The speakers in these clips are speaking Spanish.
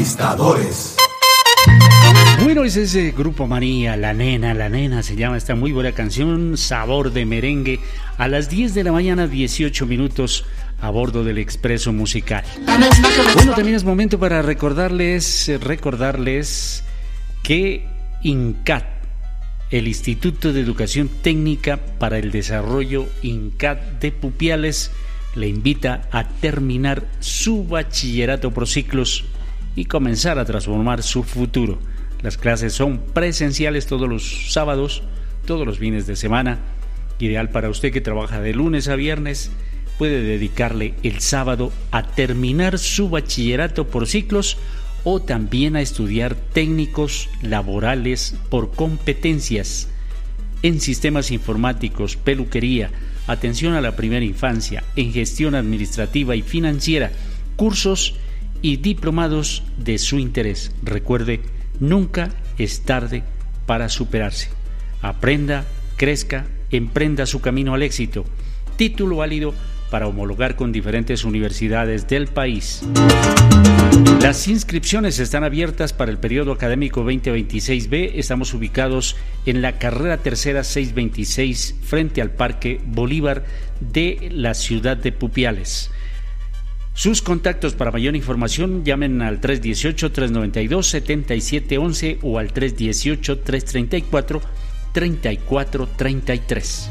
Conquistadores. Bueno, es ese Grupo María, La Nena se llama esta muy buena canción, sabor de merengue, a las 10 de la mañana, 18 minutos, a bordo del Expreso Musical. Bueno, también es momento para recordarles que INCAT, el Instituto de Educación Técnica para el Desarrollo INCAT de Pupiales, le invita a terminar su bachillerato por ciclos y comenzar a transformar su futuro. Las clases son presenciales todos los sábados, todos los fines de semana. Ideal para usted que trabaja de lunes a viernes. Puede dedicarle el sábado a terminar su bachillerato por ciclos o también a estudiar técnicos laborales por competencias en sistemas informáticos, peluquería, atención a la primera infancia, en gestión administrativa y financiera, cursos y diplomados de su interés. Recuerde, nunca es tarde para superarse. Aprenda, crezca, emprenda su camino al éxito. Título válido para homologar con diferentes universidades del país. Las inscripciones están abiertas para el periodo académico 2026B. Estamos ubicados en la carrera tercera 626 frente al Parque Bolívar de la ciudad de Pupiales. Sus contactos para mayor información, llamen al 318-392-7711 o al 318-334-3433.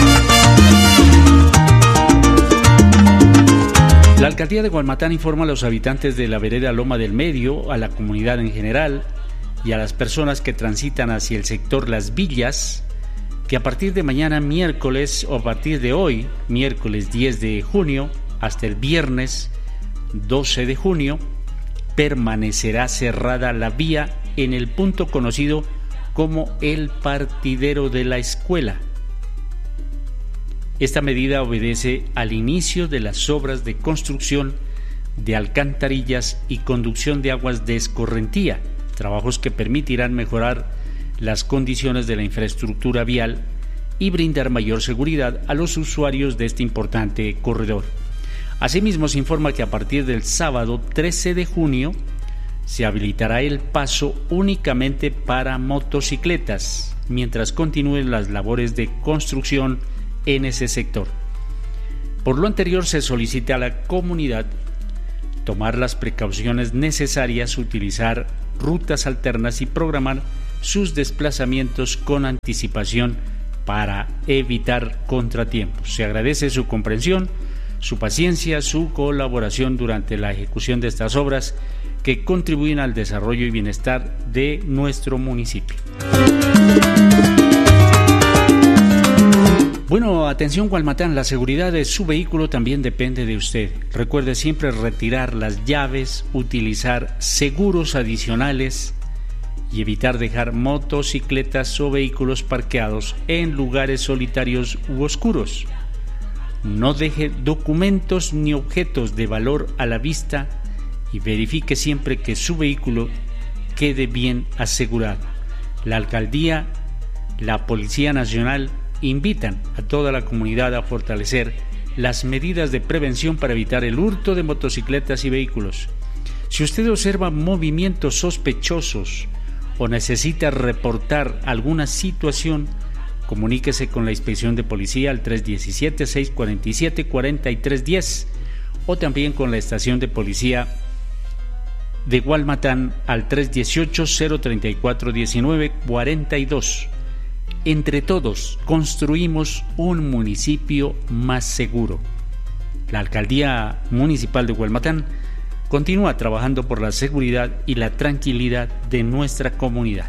La Alcaldía de Gualmatán informa a los habitantes de la vereda Loma del Medio, a la comunidad en general y a las personas que transitan hacia el sector Las Villas, que a partir de mañana miércoles o a partir de hoy, miércoles 10 de junio, hasta el viernes 12 de junio, permanecerá cerrada la vía en el punto conocido como el partidero de la escuela. Esta medida obedece al inicio de las obras de construcción de alcantarillas y conducción de aguas de escorrentía, trabajos que permitirán mejorar las condiciones de la infraestructura vial y brindar mayor seguridad a los usuarios de este importante corredor. Asimismo, se informa que a partir del sábado 13 de junio se habilitará el paso únicamente para motocicletas, mientras continúen las labores de construcción en ese sector. Por lo anterior, se solicita a la comunidad tomar las precauciones necesarias, utilizar rutas alternas y programar sus desplazamientos con anticipación para evitar contratiempos. Se agradece su comprensión, su paciencia, su colaboración durante la ejecución de estas obras que contribuyen al desarrollo y bienestar de nuestro municipio. Bueno, atención Gualmatán, la seguridad de su vehículo también depende de usted. Recuerde siempre retirar las llaves, utilizar seguros adicionales y evitar dejar motocicletas o vehículos parqueados en lugares solitarios u oscuros. No deje documentos ni objetos de valor a la vista y verifique siempre que su vehículo quede bien asegurado. La Alcaldía, la Policía Nacional invitan a toda la comunidad a fortalecer las medidas de prevención para evitar el hurto de motocicletas y vehículos. Si usted observa movimientos sospechosos o necesita reportar alguna situación, comuníquese con la Inspección de Policía al 317-647-4310 o también con la Estación de Policía de Gualmatán al 318-034-1942. Entre todos construimos un municipio más seguro. La Alcaldía Municipal de Gualmatán continúa trabajando por la seguridad y la tranquilidad de nuestra comunidad.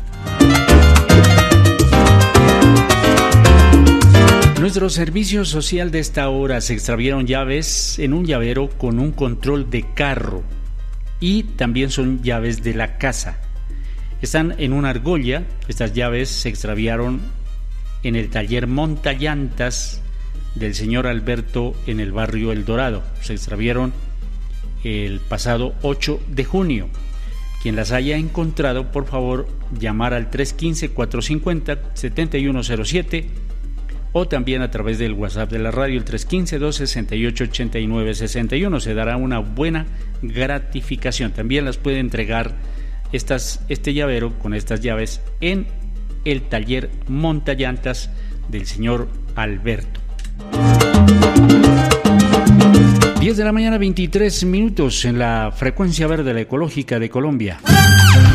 Nuestro servicio social de esta hora: se extraviaron llaves en un llavero con un control de carro y también son llaves de la casa. Están en una argolla. Estas llaves se extraviaron en el taller Montallantas del señor Alberto en el barrio El Dorado. Se extraviaron el pasado 8 de junio. Quien las haya encontrado, por favor, llamar al 315-450-7107 o también a través del WhatsApp de la radio, el 315-268-8961. Se dará una buena gratificación. También las puede entregar este llavero con estas llaves en el taller Montallantas del señor Alberto. 10 de la mañana, 23 minutos en la frecuencia verde, la ecológica de Colombia.